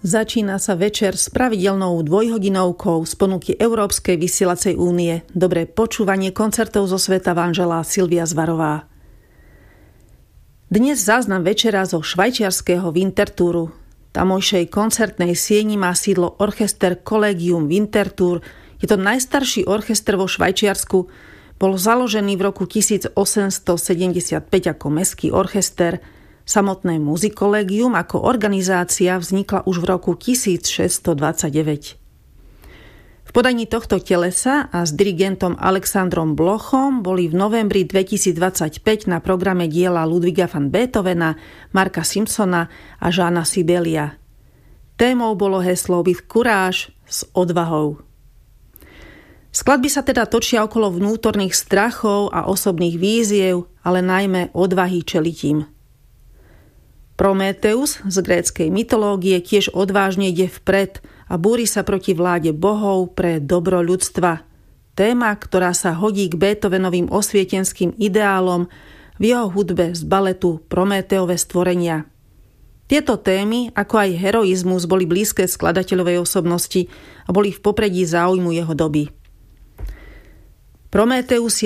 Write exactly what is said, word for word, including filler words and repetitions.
Začína sa večer s pravidelnou dvojhodinovkou z ponuky Európskej vysielacej únie. Dobré počúvanie koncertov zo sveta vám želá Silvia Zvarová. Dnes záznam večera zo švajčiarskeho Winterthuru. Tamojšej koncertnej sieni má sídlo orchester Collegium Winterthur. Je to najstarší orchester vo Švajčiarsku. Bol založený v roku tisícosemstosedemdesiatpäť ako mestský orchester. Samotné Muzikolégium ako organizácia vznikla už v roku tisícšesťstodvadsaťdeväť. V podaní tohto telesa a s dirigentom Alexandrom Blochom boli v novembri dvetisícdvadsaťpäť na programe diela Ludwiga van Beethovena, Marka Simpsona a Jeana Sibelia. Témou bolo heslo With Courage, s odvahou. Skladby sa teda točia okolo vnútorných strachov a osobných víziev, ale najmä odvahy čeliť im. Prométeus z gréckej mytológie tiež odvážne ide vpred a búri sa proti vláde bohov pre dobro ľudstva. Téma, ktorá sa hodí k Beethovenovým osvietenským ideálom v jeho hudbe z baletu Prométeove stvorenia. Tieto témy, ako aj heroizmus, boli blízke skladateľovej osobnosti a boli v popredí záujmu jeho doby. Prométeus